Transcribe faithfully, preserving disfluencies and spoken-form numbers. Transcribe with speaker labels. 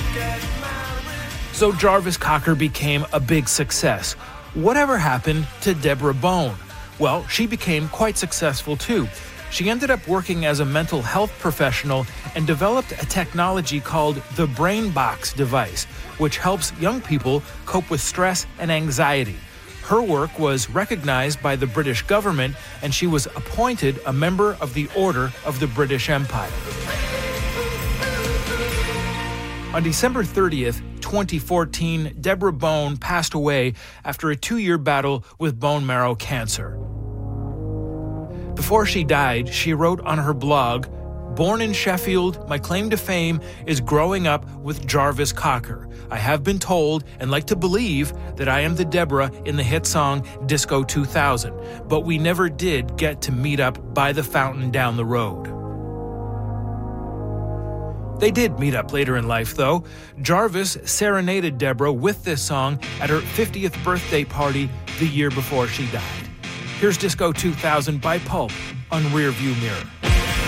Speaker 1: So Jarvis Cocker became a big success. Whatever happened to Deborah Bone? Well, she became quite successful too. She ended up working as a mental health professional and developed a technology called the BrainBox device, which helps young people cope with stress and anxiety. Her work was recognized by the British government, and she was appointed a member of the Order of the British Empire. On December thirtieth, twenty fourteen, Deborah Bone passed away after a two-year battle with bone marrow cancer. Before she died, she wrote on her blog, "Born in Sheffield, my claim to fame is growing up with Jarvis Cocker. I have been told and like to believe that I am the Deborah in the hit song Disco two thousand, but we never did get to meet up by the fountain down the road." They did meet up later in life, though. Jarvis serenaded Deborah with this song at her fiftieth birthday party the year before she died. Here's Disco two thousand by Pulp on Rearview Mirror.